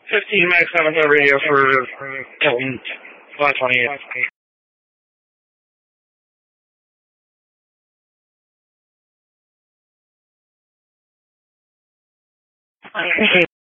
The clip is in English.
15 Max 7 radio for Hilton, 528. I appreciate